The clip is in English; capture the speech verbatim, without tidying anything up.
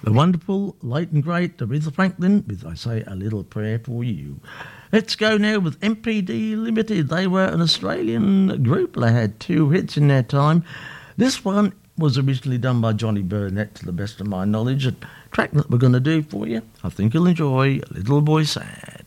The wonderful, late and great Aretha Franklin with, I Say a Little Prayer for You. Let's go now with M P D Limited. They were an Australian group. They had two hits in their time. This one was originally done by Johnny Burnett, to the best of my knowledge. A track that we're going to do for you, I think you'll enjoy, Little Boy Sad.